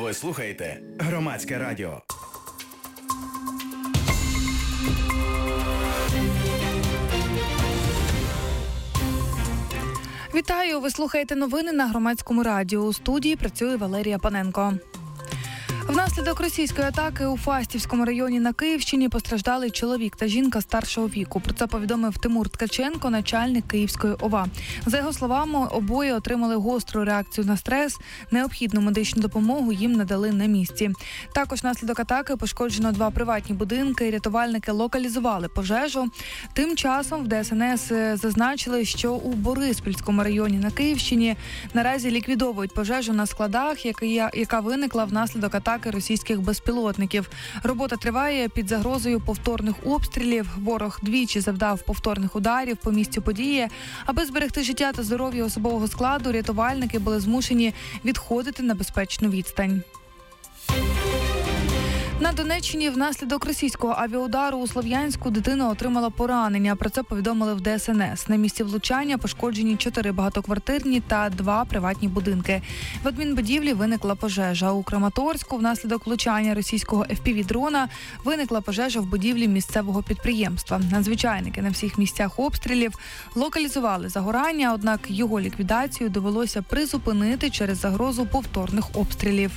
Ви слухаєте Громадське радіо. Вітаю! Ви слухаєте новини на Громадському радіо. У студії працює Валерія Паненко. Внаслідок російської атаки у Фастівському районі на Київщині постраждали чоловік та жінка старшого віку. Про це повідомив Тимур Ткаченко, начальник Київської ОВА. За його словами, обоє отримали гостру реакцію на стрес. Необхідну медичну допомогу їм надали на місці. Також внаслідок атаки пошкоджено 2 приватні будинки. Рятувальники локалізували пожежу. Тим часом в ДСНС зазначили, що у Бориспільському районі на Київщині наразі ліквідовують пожежу на складах, яка виникла внаслідок атаки російських безпілотників. Робота триває під загрозою повторних обстрілів. Ворог двічі завдав повторних ударів по місцю події. Аби зберегти життя та здоров'я особового складу, рятувальники були змушені відходити на безпечну відстань. На Донеччині внаслідок російського авіаудару у Слов'янську дитина отримала поранення. Про це повідомили в ДСНС. На місці влучання пошкоджені 4 багатоквартирні та 2 приватні будинки. В адмінбудівлі виникла пожежа. У Краматорську внаслідок влучання російського FPV-дрона виникла пожежа в будівлі місцевого підприємства. Надзвичайники на всіх місцях обстрілів локалізували загорання, однак його ліквідацію довелося призупинити через загрозу повторних обстрілів.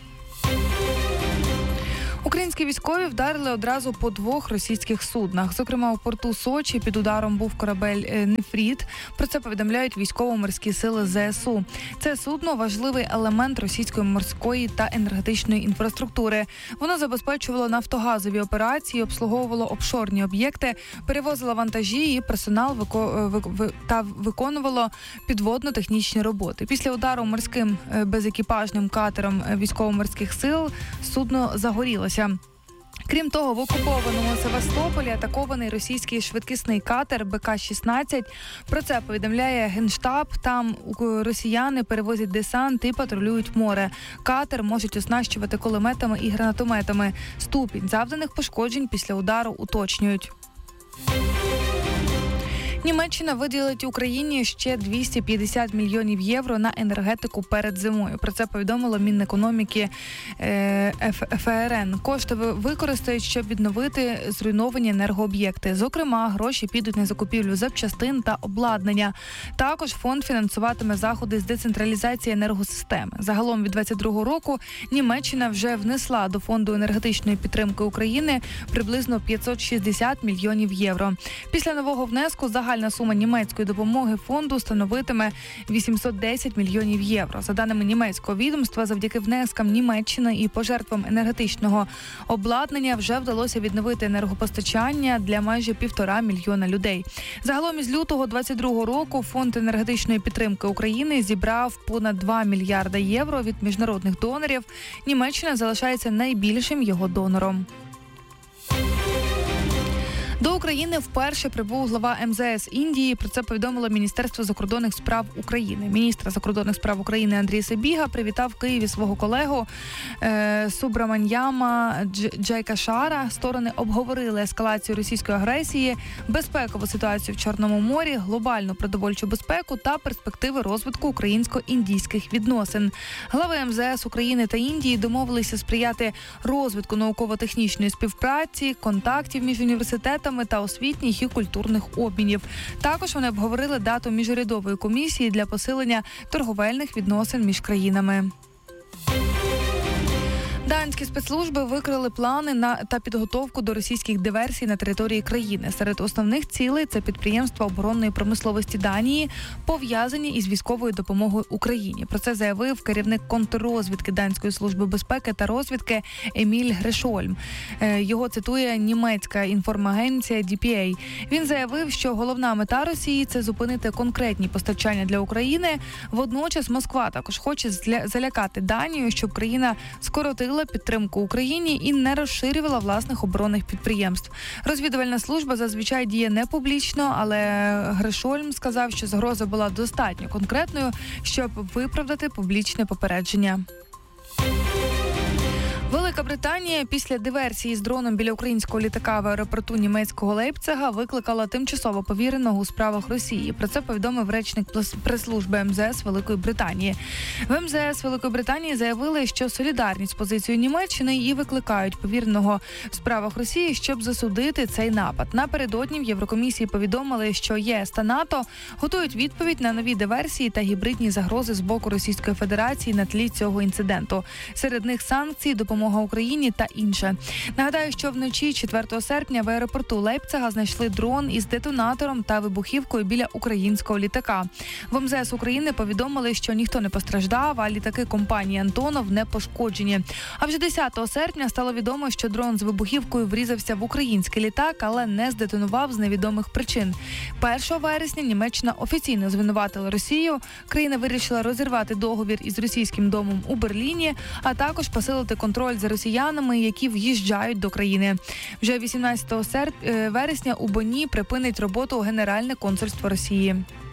Українські військові вдарили одразу по 2 російських суднах. Зокрема, у порту Сочі під ударом був корабель «Нефріт». Про це повідомляють військово-морські сили ЗСУ. Це судно – важливий елемент російської морської та енергетичної інфраструктури. Воно забезпечувало нафтогазові операції, обслуговувало офшорні об'єкти, перевозило вантажі і персонал та виконувало підводно-технічні роботи. Після удару морським безекіпажним катером військово-морських сил судно загорілося. Крім того, в окупованому Севастополі атакований російський швидкісний катер БК-16. Про це повідомляє Генштаб. Там росіяни перевозять десант і патрулюють море. Катер можуть оснащувати кулеметами і гранатометами. Ступінь завданих пошкоджень після удару уточнюють. Німеччина виділить Україні ще 250 мільйонів євро на енергетику перед зимою. Про це повідомило Мінекономіки ФРН. Кошти використають, щоб відновити зруйновані енергооб'єкти. Зокрема, гроші підуть на закупівлю запчастин та обладнання. Також фонд фінансуватиме заходи з децентралізації енергосистеми. Загалом від 2022 року Німеччина вже внесла до фонду енергетичної підтримки України приблизно 560 мільйонів євро. Після нового внеску загальна сума німецької допомоги фонду становитиме 810 мільйонів євро. За даними німецького відомства, завдяки внескам Німеччини і пожертвам енергетичного обладнання вже вдалося відновити енергопостачання для майже 1,5 мільйона людей. Загалом із лютого 2022 року фонд енергетичної підтримки України зібрав понад 2 мільярда євро від міжнародних донорів. Німеччина залишається найбільшим його донором. До України вперше прибув глава МЗС Індії. Про це повідомило Міністерство закордонних справ України. Міністр закордонних справ України Андрій Сибіга привітав в Києві свого колегу Субраманьяма Джайкашара. Сторони обговорили ескалацію російської агресії, безпекову ситуацію в Чорному морі, глобальну продовольчу безпеку та перспективи розвитку українсько-індійських відносин. Глави МЗС України та Індії домовилися сприяти розвитку науково-технічної співпраці, контактів між університетами та освітніх і культурних обмінів. Також вони обговорили дату міжурядової комісії для посилення торговельних відносин між країнами. Данські спецслужби викрили плани та підготовку до російських диверсій на території країни. Серед основних цілей – це підприємства оборонної промисловості Данії, пов'язані із військовою допомогою Україні. Про це заявив керівник контррозвідки Данської служби безпеки та розвідки Еміль Грешольм. Його цитує німецька інформагенція DPA. Він заявив, що головна мета Росії – це зупинити конкретні постачання для України. Водночас Москва також хоче залякати Данію, щоб країна скоротила підтримку Україні і не розширювала власних оборонних підприємств. Розвідувальна служба зазвичай діє не публічно, але Грешольм сказав, що загроза була достатньо конкретною, щоб виправдати публічне попередження. Велика Велика Британія після диверсії з дроном біля українського літака в аеропорту німецького Лейпцига викликала тимчасово повіреного у справах Росії. Про це повідомив речник прес-служби МЗС Великої Британії. В МЗС Великої Британії заявили, що солідарні з позицією Німеччини і викликають повіреного в справах Росії, щоб засудити цей напад. Напередодні в Єврокомісії повідомили, що ЄС та НАТО готують відповідь на нові диверсії та гібридні загрози з боку Російської Федерації на тлі цього інциденту. Серед них санкції, допомога Україні та інше. Нагадаю, що вночі 4 серпня в аеропорту Лейпцига знайшли дрон із детонатором та вибухівкою біля українського літака. В МЗС України повідомили, що ніхто не постраждав, а літаки компанії «Антонов» не пошкоджені. А вже 10 серпня стало відомо, що дрон з вибухівкою врізався в український літак, але не здетонував з невідомих причин. 1 вересня Німеччина офіційно звинуватила Росію. Країна вирішила розірвати договір із російським домом у Берліні, а також посилити контроль за росіянами, які в'їжджають до країни. Вже 18 вересня у Бонні припинить роботу Генеральне консульство Росії.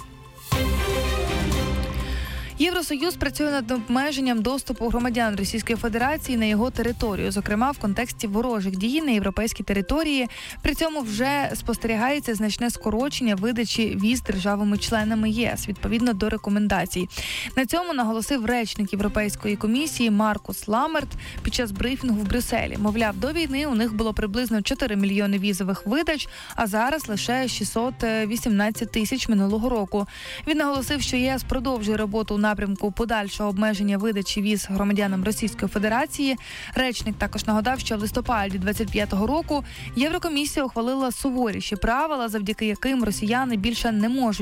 Євросоюз працює над обмеженням доступу громадян Російської Федерації на його територію, зокрема в контексті ворожих дій на європейській території. При цьому вже спостерігається значне скорочення видачі віз державами-членами ЄС, відповідно до рекомендацій. На цьому наголосив речник Європейської комісії Маркус Ламерт під час брифінгу в Брюсселі. Мовляв, до війни у них було приблизно 4 мільйони візових видач, а зараз лише 618 тисяч минулого року. Він наголосив, що ЄС продовжує роботу у напрямку подальшого обмеження видачі віз громадянам Російської Федерації. Речник також нагадав, що в листопаді 25-го року Єврокомісія ухвалила суворіші правила, завдяки яким росіяни більше не можуть